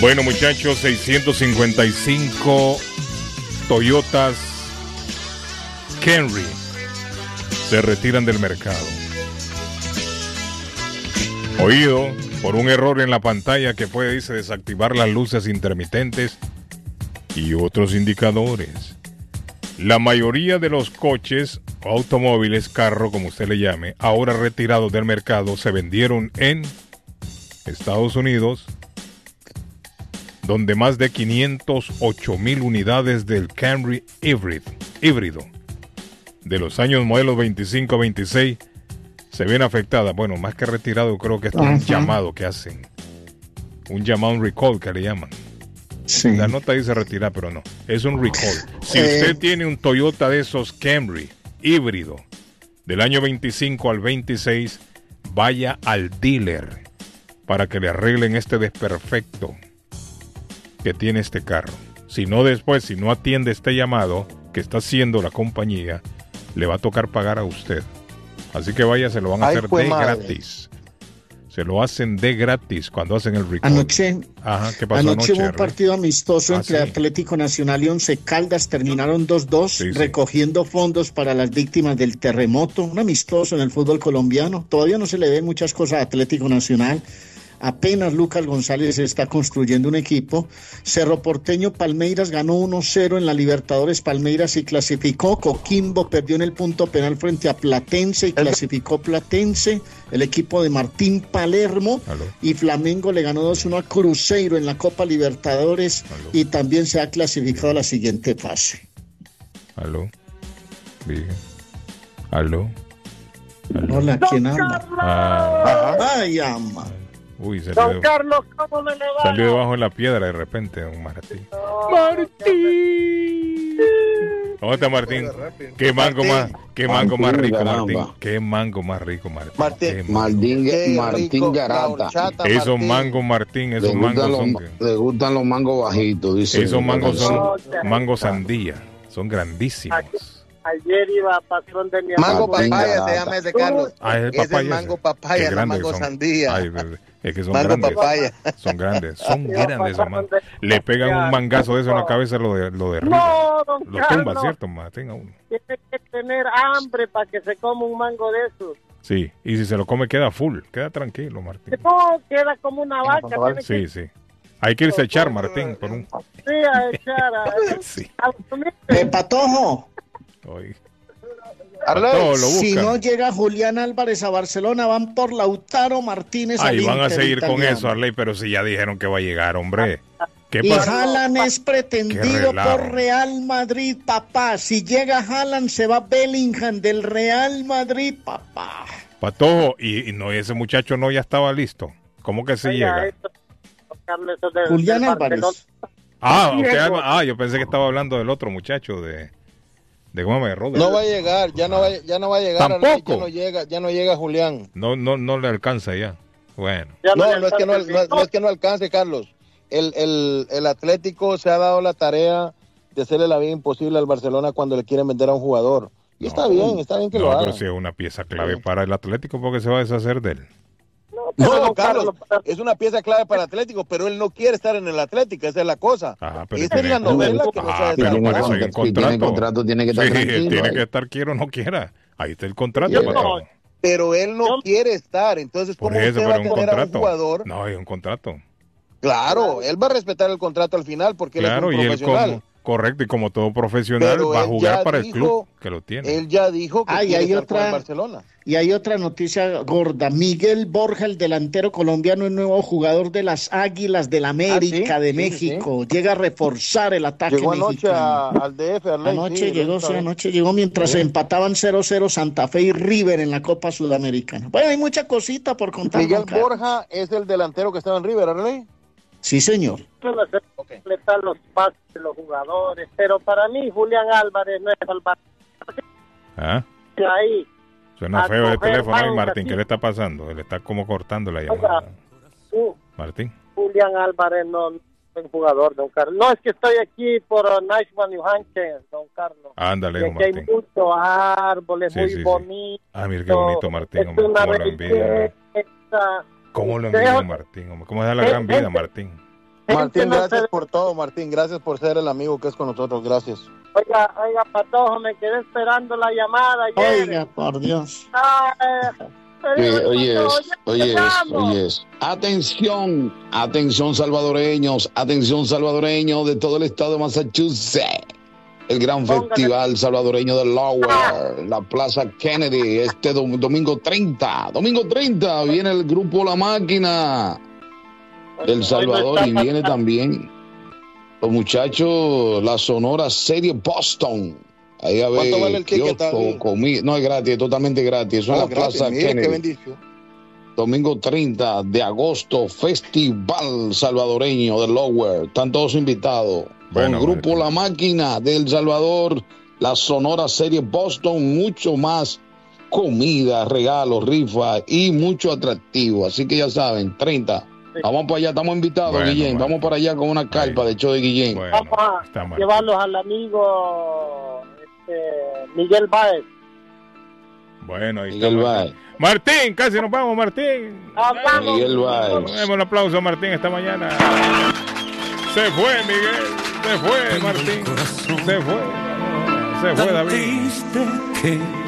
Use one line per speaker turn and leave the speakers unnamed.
Bueno, muchachos, 655 Toyotas Camry se retiran del mercado. Oído, por un error en la pantalla que puede, dice, desactivar las luces intermitentes y otros indicadores. La mayoría de los coches, automóviles, carro, como usted le llame, ahora retirados del mercado, se vendieron en Estados Unidos, donde más de 508,000 unidades del Camry híbrido de los años modelos 25 a 26 se ven afectadas. Bueno, más que retirado, creo que es un llamado que hacen. Un llamado, un recall que le llaman. Sí. La nota dice retirar, pero no. Es un recall. Si usted tiene un Toyota de esos Camry híbrido del año 25 al 26, vaya al dealer para que le arreglen este desperfecto que tiene este carro. Si no, después, si no atiende este llamado que está haciendo la compañía, le va a tocar pagar a usted. Así que vaya, se lo van a hacer de gratis. Se lo hacen de gratis cuando hacen el recall.
Anoche,
¿qué pasó anoche?
Hubo un partido amistoso entre Atlético Nacional y Once Caldas. Terminaron 2-2, recogiendo fondos para las víctimas del terremoto. Un amistoso en el fútbol colombiano. Todavía no se le ven muchas cosas a Atlético Nacional. Apenas Lucas González está construyendo un equipo. Cerro Porteño Palmeiras ganó 1-0 en la Libertadores. Palmeiras y clasificó. Coquimbo perdió en el punto penal frente a Platense y clasificó Platense. El equipo de Martín Palermo. Y Flamengo le ganó 2-1 a Cruzeiro en la Copa Libertadores. Y también se ha clasificado a la siguiente fase.
Aló. Aló.
Hola, ¿quién habla? Ay, ama.
Uy,
Don Carlos, ¿cómo me le va?
Salió debajo de la piedra de repente, don Martín. ¡Martín! ¿Cómo está, Martín? ¿Qué mango más rico, Martín? ¿Qué mango más rico, Martín?
Martín Garata.
Esos mangos, Martín, esos mangos son...
Le gustan los mangos bajitos, dice.
Esos mangos son mangos sandía, son grandísimos.
Ayer iba patrón de mi
mango papaya se llama ese, Carlos.
Es el
mango papaya, no mango sandía.
Es que son grandes. Son grandes, hermano. Le pegan un mangazo de eso en la cabeza, lo derriba.
No, don
lo
Carlos,
tumba, ¿cierto? Tenga uno.
Tiene que tener hambre para que se coma un mango de esos.
Sí, y si se lo come queda full, queda tranquilo, Martín.
No, queda como una vaca.
Sí. Hay que irse a echar, Martín, por un...
Sí, a echar.
Sí.
Patojo.
Oye.
Si no llega Julián Álvarez a Barcelona, van por Lautaro Martínez.
Ahí van a seguir italiano con eso, Arley, pero si ya dijeron que va a llegar, hombre.
Y Haaland es pretendido por Real Madrid, papá. Si llega Haaland, se va Bellingham del Real Madrid, papá.
Patojo, y no, ese muchacho no ya estaba listo. ¿Cómo que se llega?
Julián Álvarez.
Yo pensé que estaba hablando del otro muchacho de Gómez Rodríguez.
No va a llegar, ya no va a llegar.
Tampoco.
Ya no llega Julián.
No le alcanza ya. Bueno.
No es que no alcance, Carlos. El Atlético se ha dado la tarea de hacerle la vida imposible al Barcelona cuando le quieren vender a un jugador. Y está bien que lo haga.
Pero si es una pieza clave para el Atlético, porque se va a deshacer de él.
No, Carlos, es una pieza clave para el Atlético, pero él no quiere estar en el Atlético, esa es la cosa. Esa es la novela que no se ha
pero para eso hay un contrato.
Tiene contrato, tiene que estar tranquilo.
Tiene que estar, quiera o no quiera. Ahí está el contrato.
Pero él no quiere estar, entonces ¿cómo usted va a tener a un jugador?
No, hay un contrato.
Claro, él va a respetar el contrato al final porque él es un profesional.
Correcto, y como todo profesional va a jugar para el club que lo tiene.
Él ya dijo que quiere estar con el Barcelona.
Y hay otra noticia gorda. Miguel Borja, el delantero colombiano, el nuevo jugador de las Águilas del América de México. Llega a reforzar el ataque
mexicano.
Llegó
al DF,
anoche llegó mientras se empataban 0-0 Santa Fe y River en la Copa Sudamericana. Bueno, hay mucha cosita por contar.
Miguel Borja es el delantero que estaba en River, ¿verdad?
Sí, señor.
Completar los pases de los jugadores, pero para mí Julián Álvarez no es el
Barcelona.
Ahí.
Suena feo el teléfono, Martín. ¿Qué le está pasando? Él está como cortando la llamada. Martín.
Julián Álvarez no es un jugador, don Carlos. No, es que estoy aquí por Nashville, New Hampshire, don Carlos.
Ándale, don Martín.
Hay muchos árboles, muy bonitos.
Mira qué bonito, Martín. ¿Cómo lo envidia? ¿Cómo lo envidia, Martín? ¿Cómo es la gran vida, Martín?
Martín, gracias por todo, Martín. Gracias por ser el amigo que es con nosotros. Gracias.
Oiga, Patojo, me quedé esperando la llamada ayer.
Oiga, por Dios.
Oye. Atención salvadoreños de todo el estado de Massachusetts. El gran festival salvadoreño de Lower, la Plaza Kennedy, este domingo 30. Domingo 30 viene el grupo La Máquina del Salvador y viene también los muchachos, la Sonora Serie Boston. Ahí a ver,
¿cuánto vale el ticket?
No, es gratis, totalmente gratis. Eso es la Plaza Kennedy. Domingo 30 de agosto, Festival Salvadoreño de Lower. Están todos invitados. Con Grupo La Máquina del Salvador, la Sonora Serie Boston, mucho más comida, regalos, rifas y mucho atractivo. Así que ya saben, 30. Sí. Vamos para allá, estamos invitados, Guillén. Vamos para allá con una carpa de show de Guillén.
Vamos a llevarlos al amigo Miguel Báez.
Bueno, ahí
Miguel Báez.
Martín, casi nos vamos, Martín.
Miguel Báez.
Demos un aplauso a Martín esta mañana. Se fue, Miguel. Se fue, Martín. Se fue David.